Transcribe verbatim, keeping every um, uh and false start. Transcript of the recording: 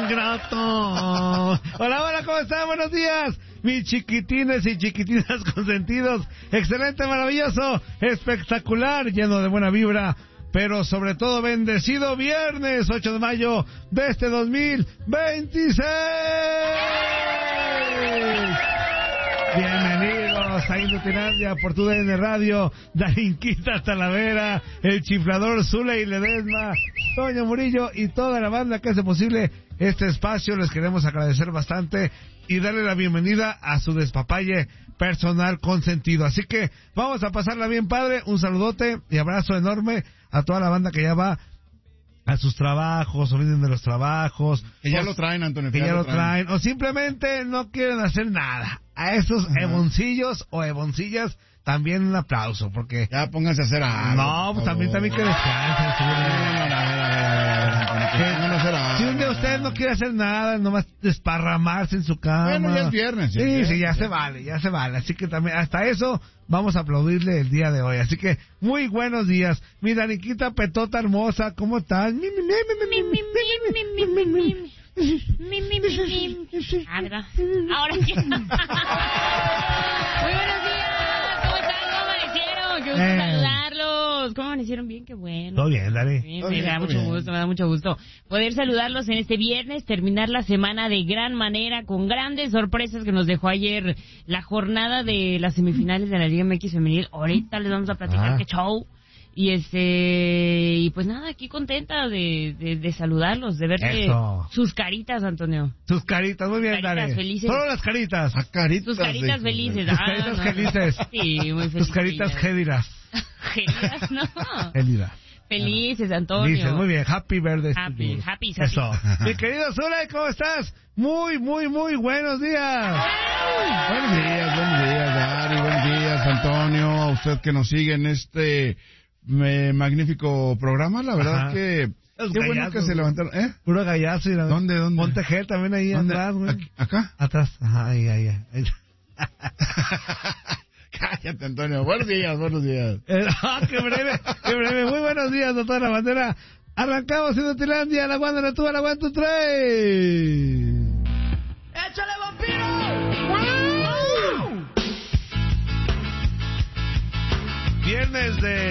ingrato. Hola, hola, ¿cómo están? Buenos días, mis chiquitines y chiquitinas consentidos. Excelente, maravilloso, espectacular, lleno de buena vibra, pero sobre todo bendecido viernes ocho de mayo de este dos mil veintiséis. Bienvenidos a Inutilandia por tu D N Radio, Darinquita Talavera, el chiflador Zule y Ledesma, Toño Murillo y toda la banda que hace posible este espacio. Les queremos agradecer bastante y darle la bienvenida a su despapalle personal consentido. Así que vamos a pasarla bien padre, un saludote y abrazo enorme a toda la banda que ya va a sus trabajos o vienen de los trabajos. Que ya o, lo traen, Antonio. Que ya, ya lo traen. traen. O simplemente no quieren hacer nada. A esos uh-huh. evoncillos o evoncillas también un aplauso, porque... Ya pónganse a hacer algo. No, pues también, también que descansen. Si un día usted no quiere hacer nada, nomás desparramarse en su cama. Bueno, ya es viernes. Sí, sí, sí, ya se vale, ya se vale. Así que también, hasta eso, vamos a aplaudirle el día de hoy. Así que, muy buenos días. Mi Daniquita Petota hermosa, ¿cómo estás? Mi, mi, mi, mi, mi, mi, mi, mi, mi, mi. Mi, mi, mi, mi. Ah, ¿verdad? Ahora sí. Muy buenos días. ¿Cómo están? ¿Cómo amanecieron? Qué gusto eh. saludarlos. ¿Cómo amanecieron? Bien, qué bueno. Todo bien, dale. Bien, me da mucho bien. gusto, me da mucho gusto poder saludarlos en este viernes, terminar la semana de gran manera, con grandes sorpresas que nos dejó ayer la jornada de las semifinales de la Liga M X Femenil. Ahorita les vamos a platicar ah. qué show. Y este y pues nada, aquí contenta de, de, de saludarlos, de ver sus caritas, Antonio. Sus caritas, muy bien, caritas dale. Felices. Solo las caritas. Ah, caritas sus caritas de... felices. Sus ah, caritas no, felices. Sí, muy felices. Sus caritas gélidas. Gélidas, no. Gélidas. Felices, Antonio. Felices, muy bien. Happy birthday. Happy, happy, happy. Eso. Mi querido Zule, ¿cómo estás? Muy, muy, muy buenos días. Buenos días, buenos días, Dari, buenos días, Antonio. A usted que nos sigue en este... Me, magnífico programa, la verdad. Ajá. que Los qué bueno que se levantaron, ¿eh? Puro gallazo. Y la... ¿Dónde, dónde? Monte G también ahí ¿Dónde? atrás, güey. ¿Acá? Atrás, ajá, ahí, ahí, ahí. Cállate, Antonio. Buenos días, buenos días. Eh, oh, qué breve, qué breve. Muy buenos días, doctora la bandera. Arrancamos en Utilandia, la guanda la tuba, la one, two, three. ¡Échale, vampiro! Viernes de